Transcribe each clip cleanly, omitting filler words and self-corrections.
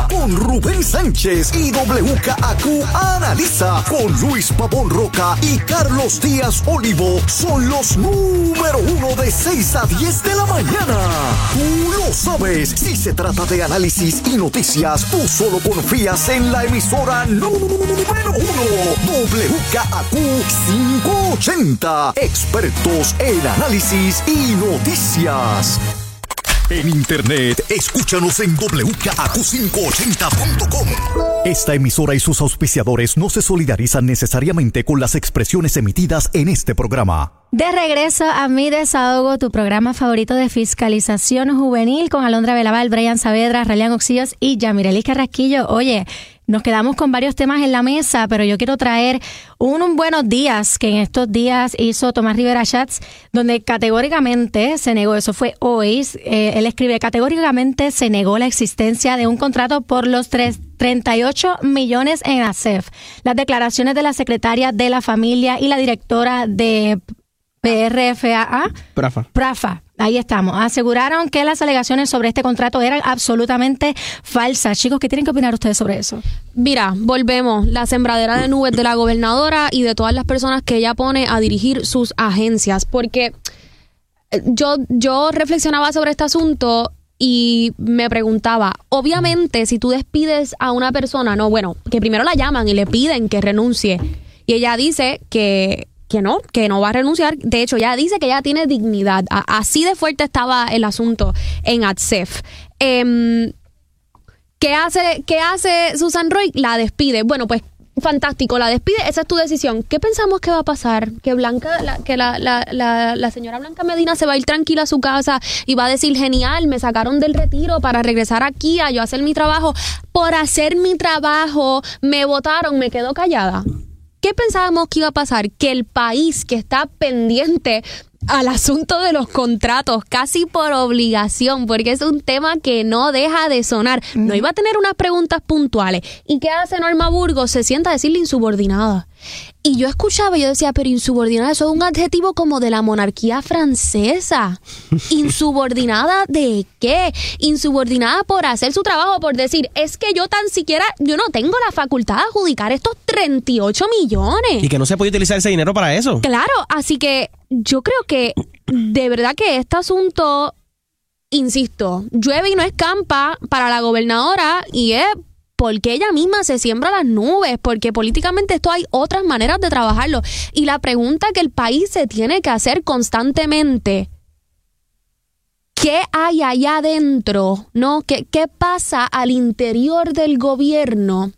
Mañana con Rubén Sánchez y WKAQ Analiza con Luis Pavón Roca y Carlos Díaz Olivo. Son los número 1 de 6 a 10 de la mañana. Tú lo sabes. Si se trata de análisis y noticias, tú solo confías en la emisora número 1, WKAQ 580. Expertos en análisis y noticias. En internet, escúchanos en WKAQ580.com. Esta emisora y sus auspiciadores no se solidarizan necesariamente con las expresiones emitidas en este programa. De regreso a Mi Desahogo, tu programa favorito de fiscalización juvenil con Alondra Belaval, Brian Saavedra, Ralian Oxíos y Yamirelis Carrasquillo. Oye, nos quedamos con varios temas en la mesa, pero yo quiero traer un buenos días que en estos días hizo Tomás Rivera Schatz, donde categóricamente se negó, eso fue hoy, él escribe, categóricamente se negó la existencia de un contrato por los 38 millones en ASEF. Las declaraciones de la secretaria de la familia y la directora de PRFA. Ahí estamos. Aseguraron que las alegaciones sobre este contrato eran absolutamente falsas. Chicos, ¿qué tienen que opinar ustedes sobre eso? Mira, volvemos. La sembradera de nubes de la gobernadora y de todas las personas que ella pone a dirigir sus agencias. Porque yo reflexionaba sobre este asunto y me preguntaba, obviamente, si tú despides a una persona, que primero la llaman y le piden que renuncie. Y ella dice que no va a renunciar. De hecho, ella dice que ella tiene dignidad. Así de fuerte estaba el asunto en ATSEF. ¿Qué hace Susan Roy? La despide. Bueno, pues fantástico, la despide. Esa es tu decisión. ¿Qué pensamos que va a pasar? Que la señora Blanca Medina se va a ir tranquila a su casa y va a decir, genial, me sacaron del retiro para regresar aquí a yo hacer mi trabajo. Por hacer mi trabajo me votaron, me quedo callada. ¿Qué pensábamos que iba a pasar? Que el país que está pendiente al asunto de los contratos, casi por obligación, porque es un tema que no deja de sonar, no iba a tener unas preguntas puntuales. ¿Y qué hace Norma Burgos? Se sienta a decirle insubordinada. Y yo escuchaba y yo decía, pero insubordinada, eso es un adjetivo como de la monarquía francesa. ¿Insubordinada de qué? Insubordinada por hacer su trabajo, por decir, es que yo no tengo la facultad de adjudicar estos 38 millones. Y que no se puede utilizar ese dinero para eso. Claro, así que yo creo que de verdad que este asunto, insisto, llueve y no escampa para la gobernadora y es porque ella misma se siembra las nubes, porque políticamente esto hay otras maneras de trabajarlo. Y la pregunta que el país se tiene que hacer constantemente, ¿qué hay allá adentro? ¿No? ¿Qué pasa al interior del gobierno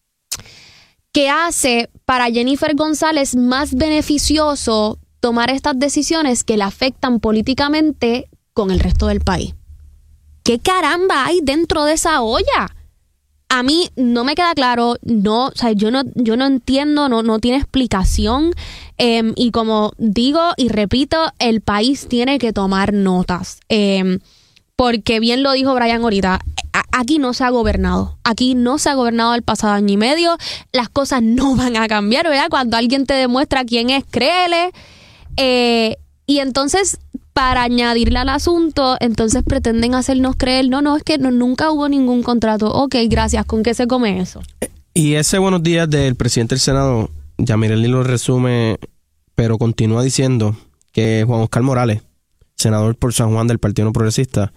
que hace para Jennifer González más beneficioso tomar estas decisiones que le afectan políticamente con el resto del país? ¿Qué caramba hay dentro de esa olla? A mí no me queda claro, yo no entiendo, no tiene explicación, y como digo y repito, el país tiene que tomar notas, porque bien lo dijo Brian ahorita, aquí no se ha gobernado el pasado año y medio, las cosas no van a cambiar, ¿verdad? Cuando alguien te demuestra quién es, créele, y entonces, para añadirle al asunto, entonces pretenden hacernos creer, no, es que nunca hubo ningún contrato. Ok, gracias, ¿con qué se come eso? Y ese buenos días del presidente del Senado, Yamirelis lo resume, pero continúa diciendo que Juan Oscar Morales, senador por San Juan del Partido No Progresista,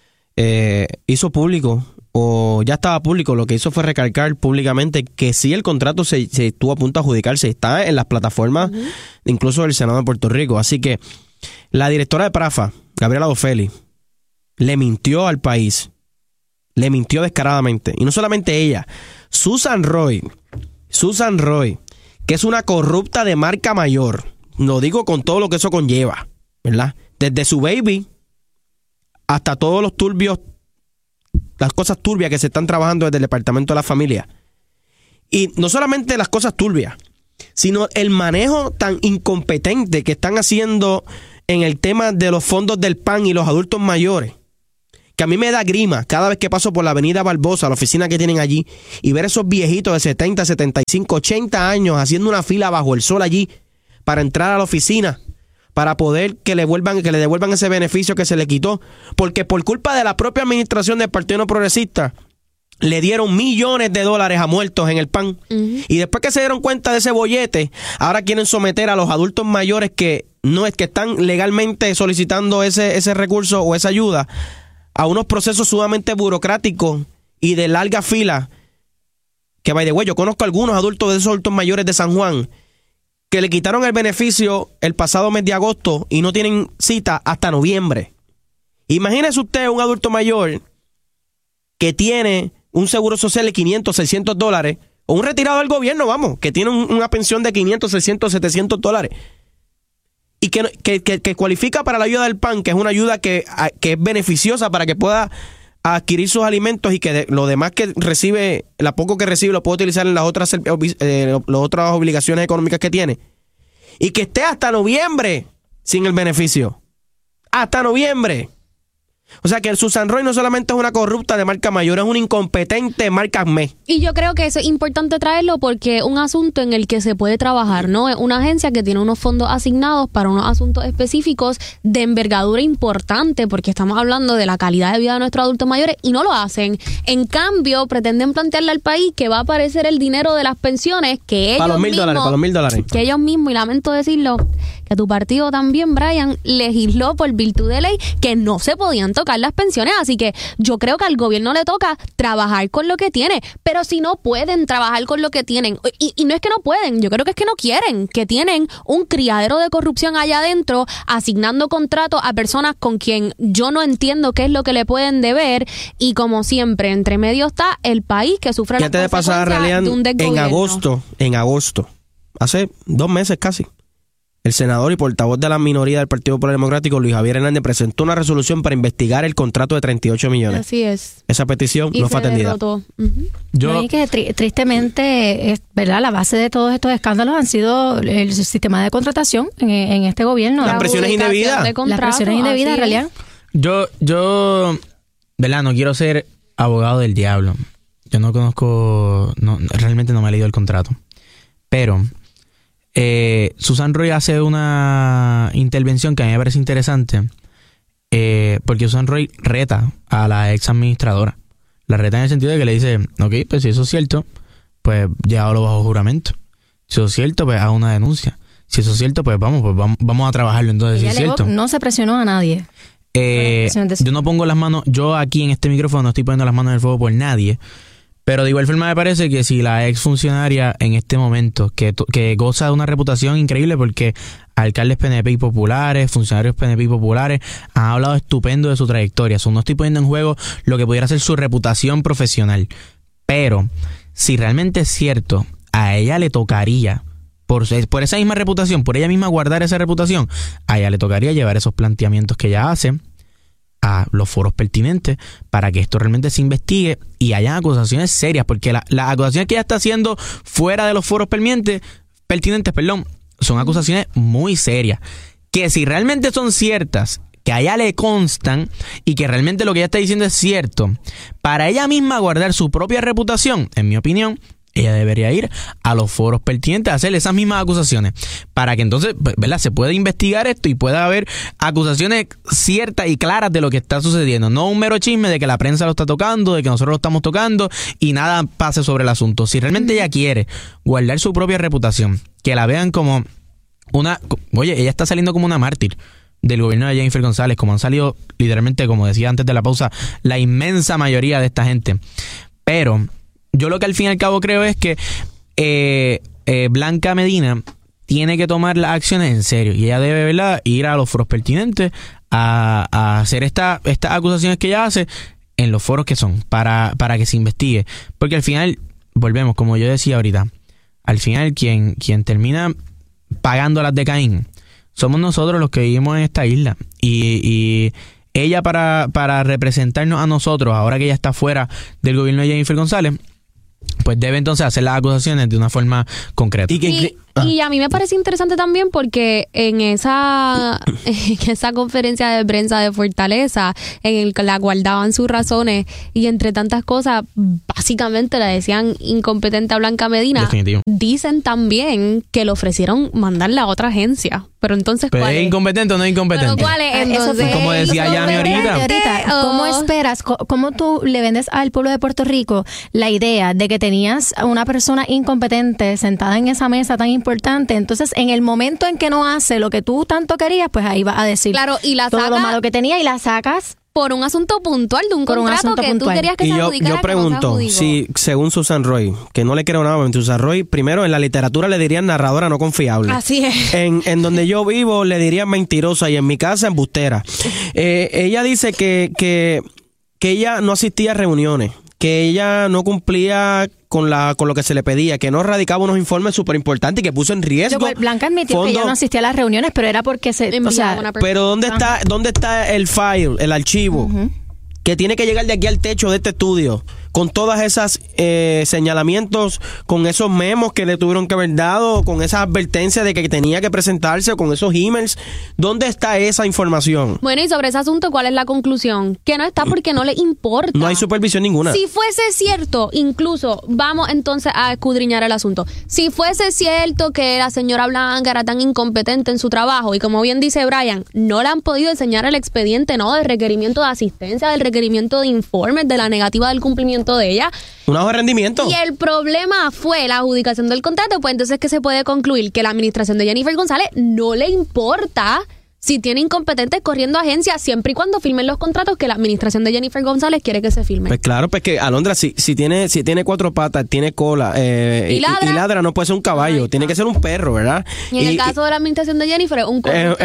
hizo público, o ya estaba público, lo que hizo fue recalcar públicamente que sí el contrato se estuvo a punto de adjudicarse, está en las plataformas, incluso del Senado de Puerto Rico. Así que la directora de PRAFA, Gabriela Dofeli, le mintió al país. Le mintió descaradamente. Y no solamente ella, Susan Roy, que es una corrupta de marca mayor. Lo digo con todo lo que eso conlleva, ¿verdad? Desde su baby hasta todos los turbios, las cosas turbias que se están trabajando desde el Departamento de la Familia. Y no solamente las cosas turbias, sino el manejo tan incompetente que están haciendo en el tema de los fondos del PAN y los adultos mayores, que a mí me da grima cada vez que paso por la avenida Barbosa, la oficina que tienen allí, y ver esos viejitos de 70, 75, 80 años haciendo una fila bajo el sol allí para entrar a la oficina, para poder que le devuelvan ese beneficio que se le quitó, porque por culpa de la propia administración del Partido No Progresista le dieron millones de dólares a muertos en el PAN. Y después que se dieron cuenta de ese bollete, ahora quieren someter a los adultos mayores que están legalmente solicitando ese recurso o esa ayuda a unos procesos sumamente burocráticos y de larga fila. Que, by the way, yo conozco a algunos adultos de esos adultos mayores de San Juan que le quitaron el beneficio el pasado mes de agosto y no tienen cita hasta noviembre. Imagínese usted un adulto mayor que tiene un seguro social de $500, $600, o un retirado del gobierno, vamos, que tiene una pensión de $500, $600, $700, y que cualifica para la ayuda del PAN, que es una ayuda que es beneficiosa para que pueda adquirir sus alimentos y que lo demás que recibe, la poco que recibe, lo puede utilizar en las otras obligaciones económicas que tiene, y que esté hasta noviembre sin el beneficio. Hasta noviembre. O sea que el Susan Roy no solamente es una corrupta de marca mayor, es un incompetente de marca me. Y yo creo que eso es importante traerlo porque es un asunto en el que se puede trabajar, ¿no? Es una agencia que tiene unos fondos asignados para unos asuntos específicos de envergadura importante, porque estamos hablando de la calidad de vida de nuestros adultos mayores y no lo hacen. En cambio, pretenden plantearle al país que va a aparecer el dinero de las pensiones que ellos para los $1,000. Que ellos mismos, y lamento decirlo, que tu partido también, Brian, legisló por virtud de ley que no se podían tocar las pensiones, así que yo creo que al gobierno le toca trabajar con lo que tiene, pero si no pueden trabajar con lo que tienen, y no es que no pueden, yo creo que es que no quieren, que tienen un criadero de corrupción allá adentro, asignando contratos a personas con quien yo no entiendo qué es lo que le pueden deber, y como siempre, entre medio está el país que sufre las consecuencias de un desgobierno. En agosto, hace 2 meses casi, el senador y portavoz de la minoría del Partido Popular Democrático, Luis Javier Hernández, presentó una resolución para investigar el contrato de 38 millones. Así es. Esa petición no fue atendida. Yo que tristemente, ¿verdad? La base de todos estos escándalos han sido el sistema de contratación en este gobierno. Las presiones indebidas. Las presiones indebidas, en realidad. Yo, ¿verdad? No quiero ser abogado del diablo. Yo no conozco, realmente no me he leído el contrato. Pero Susan Roy hace una intervención que a mí me parece interesante, porque Susan Roy reta a la ex administradora. La reta en el sentido de que le dice, ok, pues si eso es cierto, pues llévalo bajo juramento. Si eso es cierto, pues haga una denuncia. Si eso es cierto, pues vamos a trabajarlo entonces. Si es cierto. No se presionó a nadie. Yo no pongo las manos, yo aquí en este micrófono no estoy poniendo las manos en el fuego por nadie. Pero de igual forma me parece que si la ex funcionaria en este momento, que goza de una reputación increíble porque alcaldes PNP y populares, funcionarios PNP y populares han hablado estupendo de su trayectoria. No estoy poniendo en juego lo que pudiera ser su reputación profesional. Pero si realmente es cierto, a ella le tocaría, por esa misma reputación, por ella misma guardar esa reputación, a ella le tocaría llevar esos planteamientos que ella hace a los foros pertinentes para que esto realmente se investigue y haya acusaciones serias, porque las acusaciones que ella está haciendo fuera de los foros pertinentes, son acusaciones muy serias, que si realmente son ciertas, que a ella le constan y que realmente lo que ella está diciendo es cierto, para ella misma guardar su propia reputación, en mi opinión, ella debería ir a los foros pertinentes a hacer esas mismas acusaciones para que entonces, ¿verdad?, se pueda investigar esto y pueda haber acusaciones ciertas y claras de lo que está sucediendo. No un mero chisme de que la prensa lo está tocando, de que nosotros lo estamos tocando y nada pase sobre el asunto. Si realmente ella quiere guardar su propia reputación, que la vean como ella está saliendo como una mártir del gobierno de Jennifer González, como han salido literalmente, como decía antes de la pausa, la inmensa mayoría de esta gente. Pero yo lo que al fin y al cabo creo es que Blanca Medina tiene que tomar las acciones en serio y ella debe, ¿verdad?, ir a los foros pertinentes a hacer estas acusaciones que ella hace en los foros que son para que se investigue, porque al final, volvemos, como yo decía ahorita, al final quien termina pagando las de Caín somos nosotros los que vivimos en esta isla y ella para representarnos a nosotros, ahora que ella está fuera del gobierno de Jennifer González, pues debe entonces hacer las acusaciones de una forma concreta. Y a mí me parece interesante también porque en esa conferencia de prensa de Fortaleza, en el que la guardaban sus razones y entre tantas cosas, básicamente le decían incompetente a Blanca Medina. Definitivo. Dicen también que le ofrecieron mandarla a otra agencia. Pero entonces, ¿Pero ¿cuál es es? incompetente o no es incompetente? ¿Pero cuál es? Eso Entonces, fue como decía Yami ahorita. ¿Cómo esperas, cómo tú le vendes al pueblo de Puerto Rico la idea de que tenías a una persona incompetente sentada en esa mesa tan importante? Entonces, en el momento en que no hace lo que tú tanto querías, pues ahí vas a decir Claro, y la todo lo saca malo que tenía y la sacas. por un asunto puntual de un Por un contrato asunto que puntual. tú querías que Y se yo adjudicara, que no se pregunto, adjudicó. si según Susan Roy, que no le creo nada a Susan Roy, primero en la literatura le dirían narradora no confiable. Así es. En donde yo vivo le dirían mentirosa y en mi casa embustera. Ella dice que ella no asistía a reuniones, que ella no cumplía con lo que se le pedía, que no radicaba unos informes súper importantes y que puso en riesgo. Blanca admitió que ella no asistía a las reuniones, pero era porque Pero ¿dónde está el file, el archivo? Que tiene que llegar de aquí al techo de este estudio, con todas esas señalamientos, con esos memos que le tuvieron que haber dado, con esas advertencias de que tenía que presentarse, con esos emails. ¿Dónde está esa información? Bueno, y sobre ese asunto, ¿cuál es la conclusión? Que no está porque no le importa. No hay supervisión ninguna. Si fuese cierto, incluso, vamos entonces a escudriñar el asunto. Si fuese cierto que la señora Blanca era tan incompetente en su trabajo y como bien dice Brian, no le han podido enseñar el expediente, ¿no? Del requerimiento de asistencia, del requerimiento de informes, de la negativa del cumplimiento de ella. Un hoja de rendimiento. Y el problema fue la adjudicación del contrato, pues entonces que se puede concluir que la administración de Jennifer González no le importa si tiene incompetentes corriendo agencias, siempre y cuando firmen los contratos que la administración de Jennifer González quiere que se firmen. Pues claro, pues que Alondra, si tiene cuatro patas, tiene cola y ladra, no puede ser un caballo, tiene que ser un perro, ¿verdad? Y en el caso de la administración de Jennifer, un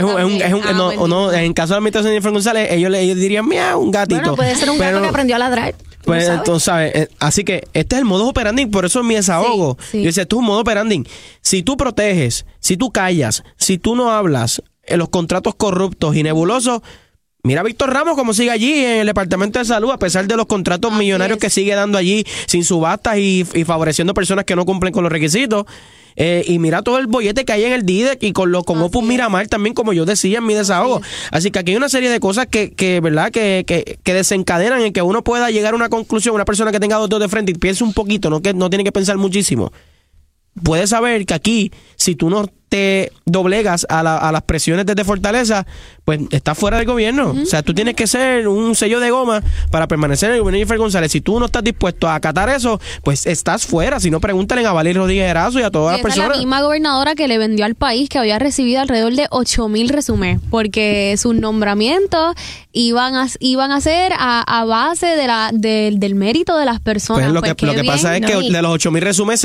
en caso de la administración de Jennifer González, ellos dirían, miau, un gatito. Bueno, puede ser un gato que aprendió a ladrar. Pues entonces, ¿sabes? Así que este es el modus operandi, por eso es mi desahogo. Sí. Yo decía, esto es un modus operandi. Si tú proteges, si tú callas, si tú no hablas en los contratos corruptos y nebulosos, mira a Víctor Ramos como sigue allí en el Departamento de Salud, a pesar de los contratos millonarios que sigue dando allí sin subastas y favoreciendo personas que no cumplen con los requisitos. Y mira todo el bollete que hay en el DIDEC y con Opus Miramar también, como yo decía en mi desahogo. Así que aquí hay una serie de cosas que ¿verdad? Que desencadenan en que uno pueda llegar a una conclusión. Una persona que tenga dos dedos de frente y piense un poquito, no tiene que pensar muchísimo, puede saber que aquí, si tú no te doblegas a las presiones desde Fortaleza, pues estás fuera del gobierno. O sea, tú tienes que ser un sello de goma para permanecer en el gobierno de Jennifer González. Si tú no estás dispuesto a acatar eso, pues estás fuera. Si no, pregúntale a Valeria Rodríguez Erazo y a todas las personas. Es la misma gobernadora que le vendió al país que había recibido alrededor de 8,000 resúmenes, porque sus nombramientos iban a ser a base del mérito de las personas. Pues lo que pasa es que de los 8,000 resúmenes,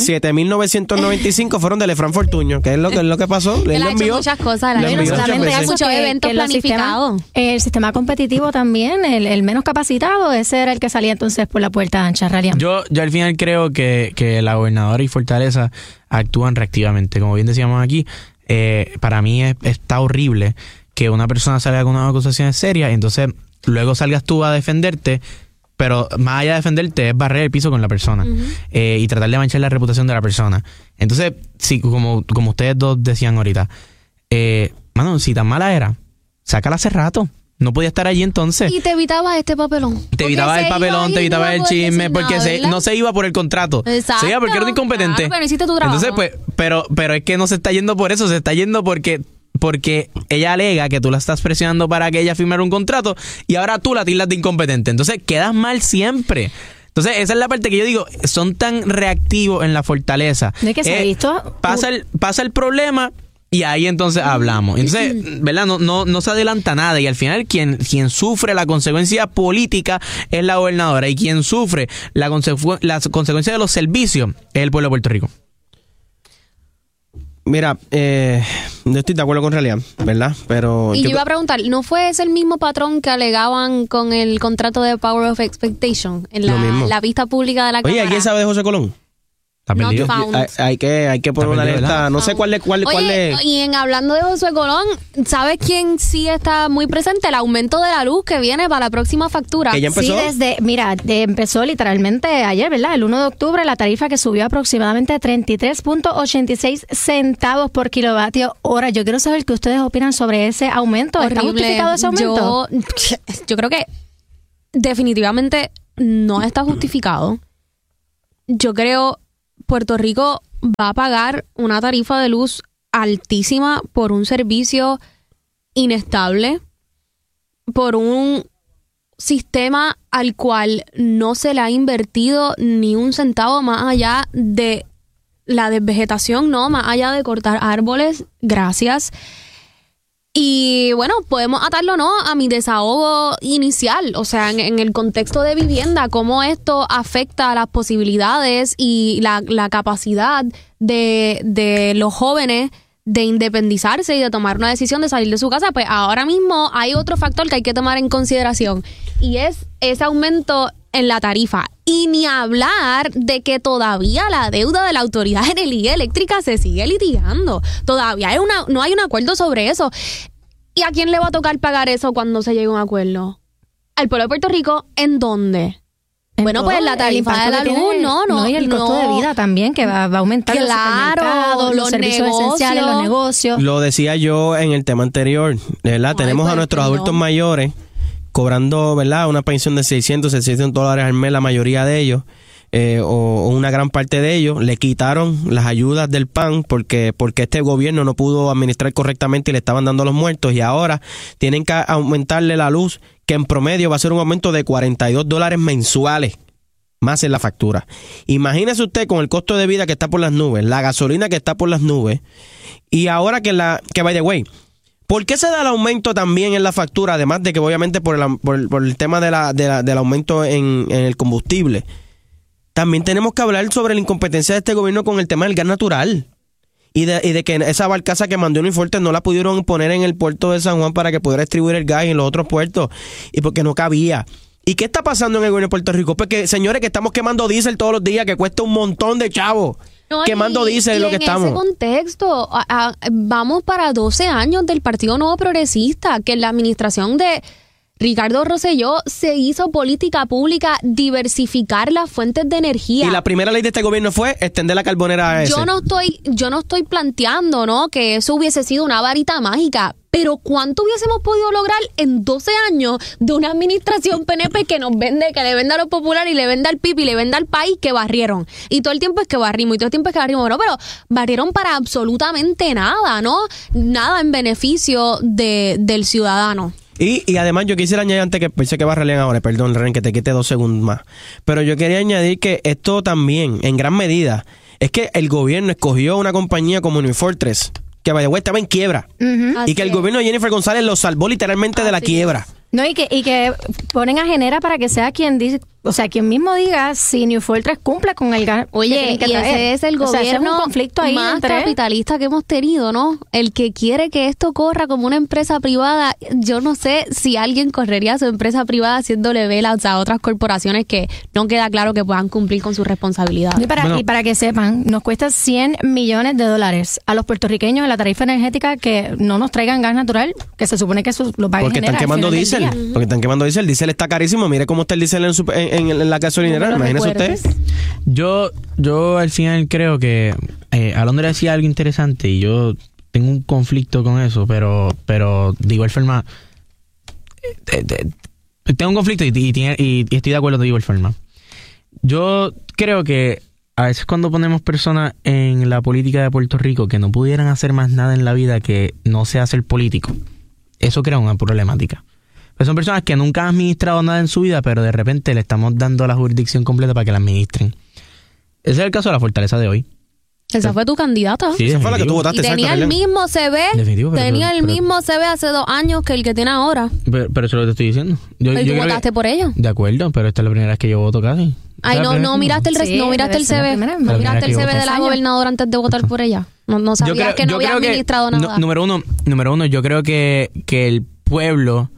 7,995 fueron de Lefran Fortuño, que es lo que pasó. Él ha hecho muchas cosas, muchos eventos planificados. El sistema competitivo también, el menos capacitado, ese era el que salía entonces por la puerta ancha, Ralian. Yo al final creo que la gobernadora y Fortaleza actúan reactivamente. Como bien decíamos aquí, para mí está horrible que una persona salga con unas acusaciones serias y entonces luego salgas tú a defenderte, pero más allá de defenderte es barrer el piso con la persona y tratar de manchar la reputación de la persona. Entonces, sí, como ustedes dos decían ahorita, mano, si tan mala era, sácala hace rato. No podía estar allí entonces. Y te evitabas este papelón. Te evitabas el papelón, te evitabas el chisme, porque no se iba por el contrato. Exacto. Se iba porque era un incompetente. Claro, pero hiciste tu trabajo. Entonces, pues, pero es que no se está yendo por eso, se está yendo porque ella alega que tú la estás presionando para que ella firmara un contrato y ahora tú la tildas de incompetente. Entonces quedas mal siempre. Entonces esa es la parte que yo digo, son tan reactivos en la Fortaleza. ¿De qué se ha visto? Pasa el problema y ahí entonces hablamos. Entonces, ¿verdad? No se adelanta nada y al final quien sufre la consecuencia política es la gobernadora y quien sufre la consecuencia de los servicios es el pueblo de Puerto Rico. Mira, no estoy de acuerdo con realidad, ¿verdad? Pero yo iba a preguntar, ¿no fue ese el mismo patrón que alegaban con el contrato de Power of Expectation en la vista pública de la Cámara? Oye, ¿quién sabe de José Colón? Está perdido. Hay que poner una alerta. No sé cuál es. Oye, y hablando de Josué Colón, ¿sabes quién sí está muy presente? El aumento de la luz que viene para la próxima factura. ¿Que ya empezó? Sí, empezó literalmente ayer, ¿verdad? El 1 de octubre, la tarifa que subió aproximadamente 33.86 centavos por kilovatio hora. Yo quiero saber qué ustedes opinan sobre ese aumento. ¿Está justificado ese aumento? Yo creo que definitivamente no está justificado. Yo creo Puerto Rico va a pagar una tarifa de luz altísima por un servicio inestable, por un sistema al cual no se le ha invertido ni un centavo más allá de la desvegetación, no, más allá de cortar árboles. Gracias. Y bueno, podemos atarlo, ¿no?, a mi desahogo inicial, o sea, en el contexto de vivienda, cómo esto afecta a las posibilidades y la capacidad de los jóvenes de independizarse y de tomar una decisión de salir de su casa. Pues ahora mismo hay otro factor que hay que tomar en consideración y es ese aumento en la tarifa. Y ni hablar de que todavía la deuda de la Autoridad de Energía Eléctrica se sigue litigando. Todavía no hay un acuerdo sobre eso. ¿Y a quién le va a tocar pagar eso cuando se llegue a un acuerdo? ¿Al pueblo de Puerto Rico? ¿En dónde? Bueno, pues la tarifa de la luz, no. Y el costo de vida también, que va a aumentar. Claro, los servicios esenciales, los negocios. Lo decía yo en el tema anterior, ¿verdad? Tenemos a nuestros adultos mayores cobrando, ¿verdad?, una pensión de $600 al mes, la mayoría de ellos, o una gran parte de ellos. Le quitaron las ayudas del PAN porque este gobierno no pudo administrar correctamente y le estaban dando a los muertos, y ahora tienen que aumentarle la luz, que en promedio va a ser un aumento de $42 mensuales más en la factura. Imagínese usted con el costo de vida que está por las nubes, la gasolina que está por las nubes, y ahora que by the way, ¿por qué se da el aumento también en la factura? Además de que obviamente por el tema del aumento en el combustible. También tenemos que hablar sobre la incompetencia de este gobierno con el tema del gas natural. Y de que esa barcaza que mandó Unifortes no la pudieron poner en el puerto de San Juan para que pudiera distribuir el gas en los otros puertos. Y porque no cabía. ¿Y qué está pasando en el gobierno de Puerto Rico? Porque, señores, que estamos quemando diésel todos los días, que cuesta un montón de chavos. No, quemando diésel es lo que estamos. En ese contexto, vamos para 12 años del Partido Nuevo Progresista, que en la administración de Ricardo Rosselló se hizo política pública diversificar las fuentes de energía. Y la primera ley de este gobierno fue extender la carbonera a ese. Yo no estoy planteando, ¿no?, que eso hubiese sido una varita mágica, pero ¿cuánto hubiésemos podido lograr en 12 años de una administración PNP que le vende a los populares y le vende al PIB y le vende al país, que barrieron? Y todo el tiempo es que barrimos, bueno, pero barrieron para absolutamente nada, ¿no? Nada en beneficio del ciudadano. Y además yo quisiera añadir, antes que pensé que va a Relén ahora, perdón, Ren, que te quite 2 segundos más, pero yo quería añadir que esto también, en gran medida, es que el gobierno escogió una compañía como Unifortres, que by the way estaba en quiebra, y que el gobierno de Jennifer González lo salvó literalmente de la quiebra. No, y que ponen a Genera para que sea quien dice, o sea, quien mismo diga si New Fortress cumple con el gas. Oye, y ese es el gobierno, un conflicto ahí más capitalista que hemos tenido, ¿no? El que quiere que esto corra como una empresa privada. Yo no sé si alguien correría su empresa privada haciéndole velas a otras corporaciones que no queda claro que puedan cumplir con sus responsabilidades. Y para que sepan, nos cuesta $100 millones a los puertorriqueños en la tarifa energética que no nos traigan gas natural, que se supone que eso lo pague Genera. Porque están quemando diésel. Porque están quemando diésel. El diésel está carísimo. Mire cómo está el diésel en la gasolinera. Imagínese usted. Yo al final creo que Alondra decía algo interesante y yo tengo un conflicto con eso, pero de igual forma tengo un conflicto y estoy de acuerdo de igual forma. Yo creo que a veces cuando ponemos personas en la política de Puerto Rico que no pudieran hacer más nada en la vida que no sea ser político, eso crea una problemática. Pues son personas que nunca han administrado nada en su vida, pero de repente le estamos dando la jurisdicción completa para que la administren. Ese es el caso de la Fortaleza de hoy. Esa fue tu candidata. Sí, esa fue la que tú votaste. Y tenía el mismo CV. Mismo CV hace 2 años que el que tiene ahora. Pero eso es lo que te estoy diciendo. Pero tú votaste por ella. De acuerdo, pero esta es la primera vez que yo voto casi. Ay, no miraste el CV. No miraste el CV de la gobernadora antes de votar por ella. No sabías que no había administrado nada. Número uno, yo creo que el pueblo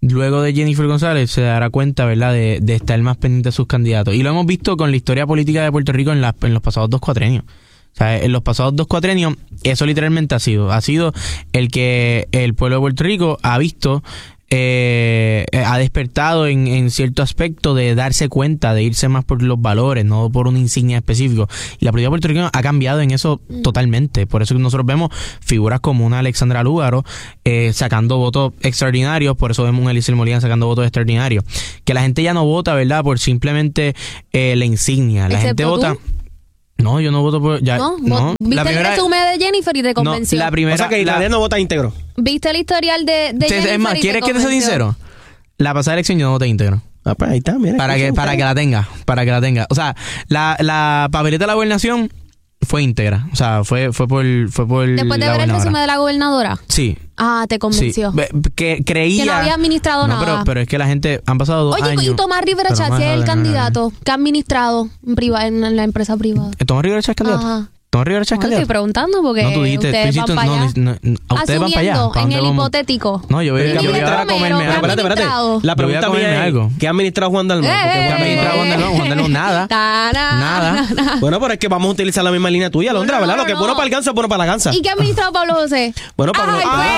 luego de Jennifer González se dará cuenta, ¿verdad?, de estar más pendiente de sus candidatos. Y lo hemos visto con la historia política de Puerto Rico en los pasados 2 cuatrenios. O sea, en los pasados 2 cuatrenios, eso literalmente ha sido el que el pueblo de Puerto Rico ha visto, ha despertado en cierto aspecto de darse cuenta, de irse más por los valores, no por una insignia específica. Y la política puertorriqueña ha cambiado en eso totalmente. Por eso nosotros vemos figuras como una Alexandra Lúgaro sacando votos extraordinarios, por eso vemos un Eliezer Molina sacando votos extraordinarios. Que la gente ya no vota, ¿verdad?, por simplemente la insignia. La gente vota... No, yo no voto por... No. ¿Viste el resumen de Jennifer y te convenció? La primera... O sea, que Hilaria no vota íntegro. ¿Viste el historial de Jennifer? Es más, ¿quieres que te sea sincero? La pasada elección yo no voté íntegro. Ah, pues ahí está, mira. Para que la tenga. O sea, la papeleta de la gobernación fue íntegra. O sea, fue por después de ver el resumen de la gobernadora. Sí. Ah, te convenció. Sí. Que creía... Que no había administrado nada. Pero es que la gente... Han pasado 2 años. Oye, y Tomás Rivera Chatz es el candidato que ha administrado en la empresa privada. ¿Tomás Rivera Chatz es candidato? Ajá. ¿Tomás Rivera Chatz es candidato? Estoy preguntando porque ustedes van para allá. Ustedes van para allá. En el hipotético. No, yo voy a comerme algo. Espérate. La pregunta mía es, ¿qué ha administrado Juan Dalmau? ¿Qué ha administrado Juan Dalmau? Nada. Bueno, pero es que vamos a utilizar la misma línea tuya, Alondra, ¿verdad? Lo que es bueno para el ganso es bueno para la ganza. ¿Y qué ha administrado Pablo José? Bueno, Pablo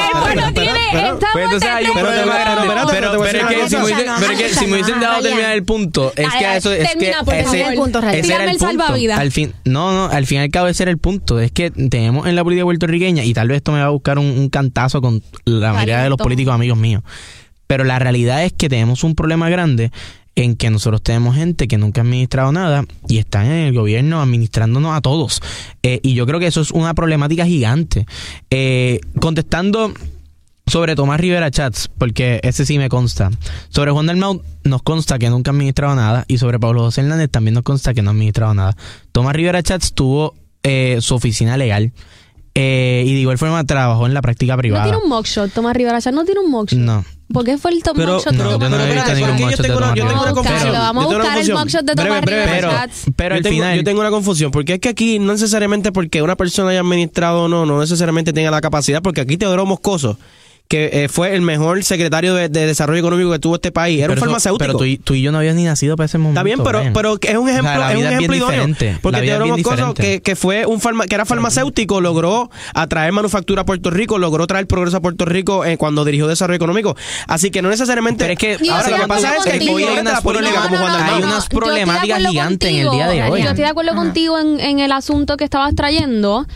Pero es que si me hubiesen dejado terminar el punto, es que eso es que ese era el punto. Al fin y al cabo ese era el punto. Es que tenemos en la política puertorriqueña, y tal vez esto me va a buscar un cantazo con la mayoría de los políticos amigos míos, pero la realidad es que tenemos un problema grande en que nosotros tenemos gente que nunca ha administrado nada y están en el gobierno administrándonos a todos. Y yo creo que eso es una problemática gigante. Contestando sobre Tomás Rivera Chatz, porque ese sí me consta. Sobre Juan Dalmau nos consta que nunca ha administrado nada, y sobre Pablo José Hernández también nos consta que no ha administrado nada. Tomás Rivera Chatz tuvo su oficina legal, y de igual forma trabajó en la práctica privada. ¿No tiene un mugshot? Tomás Rivera Chatz no tiene un mugshot. No. ¿Por qué fue el mugshot de Tomás Rivera Chatz? Vamos a buscar el mugshot de Tomás Rivera Chatz. Pero al final yo tengo una confusión, porque es que aquí no necesariamente porque una persona haya administrado o no necesariamente tenga la capacidad, porque aquí Teodoro Moscoso, que fue el mejor secretario de Desarrollo Económico que tuvo este país, era un farmacéutico. Pero tú y yo no habías ni nacido para ese momento. Está bien, pero es un ejemplo idóneo. Porque Teodoro Moscoso, que era farmacéutico, logró atraer manufactura a Puerto Rico, logró traer progreso a Puerto Rico cuando dirigió Desarrollo Económico. Así que no necesariamente... Pero es que ahora lo que pasa es que hoy hay unas problemáticas gigantes en el día de hoy. Yo estoy de acuerdo contigo en el asunto que estabas trayendo,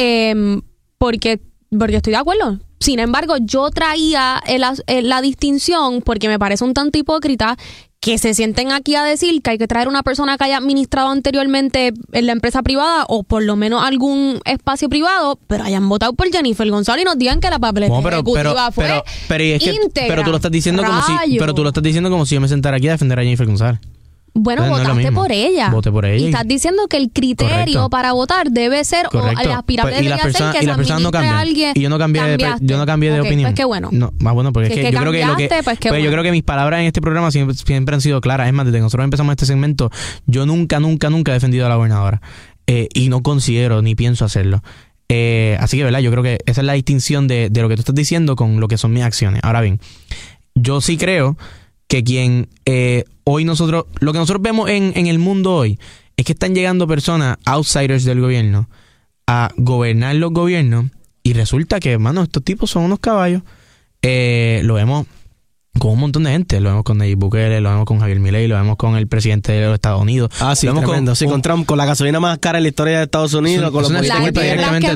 porque estoy de acuerdo. Sin embargo, yo traía la distinción porque me parece un tanto hipócrita que se sienten aquí a decir que hay que traer una persona que haya administrado anteriormente en la empresa privada o por lo menos algún espacio privado, pero hayan votado por Jennifer González y nos digan que la papeleta ejecutiva fue íntegra. Pero tú lo estás diciendo como si yo me sentara aquí a defender a Jennifer González. Bueno, entonces, votaste por ella. Voté por ella. Y estás diciendo que el criterio para votar debe ser, correcto, o el aspirable pues, debería ser que y las personas no cambian. Alguien. Y yo no cambié de opinión. Pues qué bueno. No, más bueno, porque es que yo creo que yo creo que mis palabras en este programa siempre han sido claras. Es más, desde que nosotros empezamos este segmento, yo nunca he defendido a la gobernadora. Y no considero ni pienso hacerlo. Así que, ¿verdad? Yo creo que esa es la distinción de lo que tú estás diciendo con lo que son mis acciones. Ahora bien, yo sí creo que hoy lo que nosotros vemos en el mundo hoy es que están llegando personas, outsiders del gobierno, a gobernar los gobiernos, y resulta que, hermano, estos tipos son unos caballos. Lo vemos con un montón de gente. Lo vemos con Nayib Bukele, lo vemos con Javier Milei, lo vemos con el presidente de los Estados Unidos. Ah, sí, tremendo. Con Trump, con la gasolina más cara en la historia de Estados Unidos. Con la guerra que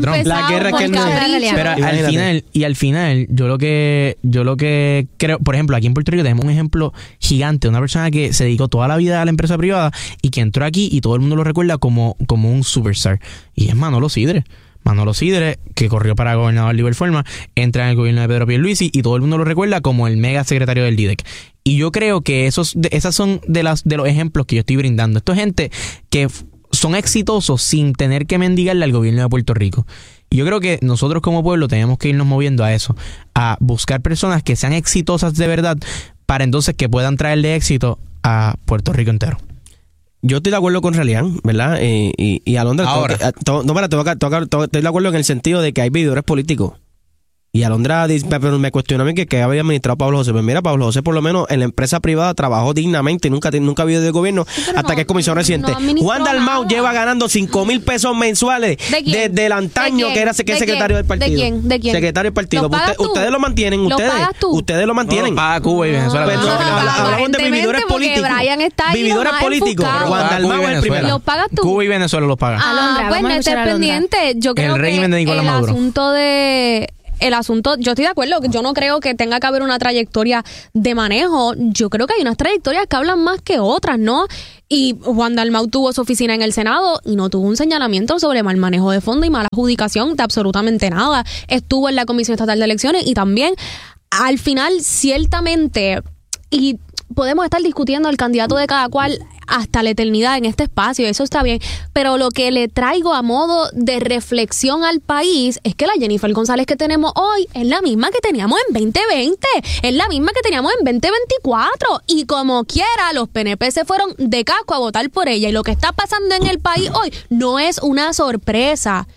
pero al final, yo lo que creo, por ejemplo, aquí en Puerto Rico tenemos un ejemplo gigante, una persona que se dedicó toda la vida a la empresa privada y que entró aquí y todo el mundo lo recuerda como un superstar. Y es Manolo Sidre. Manolo Sidre, que corrió para gobernador de igual forma, entra en el gobierno de Pedro Pierluisi y todo el mundo lo recuerda como el mega secretario del DIDEC. Y yo creo que esas son de los ejemplos que yo estoy brindando. Esto es gente que son exitosos sin tener que mendigarle al gobierno de Puerto Rico. Y yo creo que nosotros como pueblo tenemos que irnos moviendo a eso, a buscar personas que sean exitosas de verdad para entonces que puedan traerle éxito a Puerto Rico entero. Yo estoy de acuerdo con Relian, ¿verdad? Y Alondra, estoy de acuerdo en el sentido de que hay vividores políticos. Y Alondra me cuestionó a mí que había administrado Pablo José. Pues mira, Pablo José por lo menos en la empresa privada trabajó dignamente, nunca ha habido de gobierno hasta que es comisión reciente. Juan Dalmau lleva ganando 5,000 pesos mensuales desde el antaño que era secretario del partido. ¿De quién? Secretario del partido. Ustedes lo mantienen, ustedes lo mantienen. No, paga Cuba y Venezuela. Hablamos de vividores políticos. Vividores políticos. Juan Dalmau es el primero. Los pagas tú. Cuba y Venezuela los pagan. Alondra, Pues estés pendiente. Yo creo el régimen de Nicolás Maduro. El asunto, yo estoy de acuerdo, yo no creo que tenga que haber una trayectoria de manejo, yo creo que hay unas trayectorias que hablan más que otras, ¿no? Y Juan Dalmau tuvo su oficina en el Senado y no tuvo un señalamiento sobre mal manejo de fondo y mala adjudicación de absolutamente nada. Estuvo en la Comisión Estatal de Elecciones y también, al final, ciertamente, y podemos estar discutiendo el candidato de cada cual hasta la eternidad en este espacio, eso está bien, pero lo que le traigo a modo de reflexión al país es que la Jennifer González que tenemos hoy es la misma que teníamos en 2020, es la misma que teníamos en 2024 y como quiera los PNP se fueron de casco a votar por ella y lo que está pasando en el país hoy no es una sorpresa,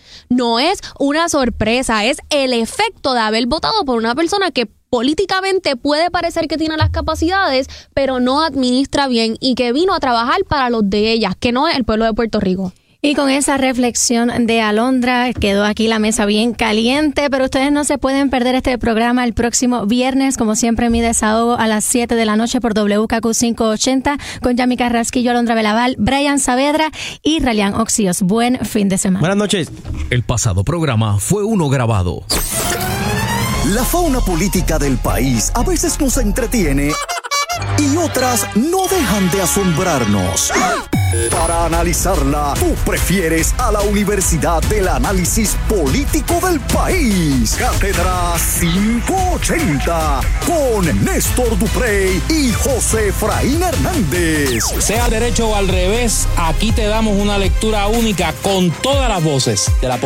es el efecto de haber votado por una persona que políticamente puede parecer que tiene las capacidades, pero no administra bien y que vino a trabajar para los de ellas, que no es el pueblo de Puerto Rico. Y con esa reflexión de Alondra, quedó aquí la mesa bien caliente, pero ustedes no se pueden perder este programa el próximo viernes, como siempre, mi desahogo a las 7 de la noche por WKQ 580, con Yami Carrasquillo, Alondra Velaval, Brian Saavedra y Ralian Oxios. Buen fin de semana. Buenas noches. El pasado programa fue uno grabado. La fauna política del país a veces nos entretiene y otras no dejan de asombrarnos. Para analizarla, tú prefieres a la Universidad del Análisis Político del País. Cátedra 580 con Néstor Duprey y José Efraín Hernández. Sea al derecho o al revés, aquí te damos una lectura única con todas las voces de la política.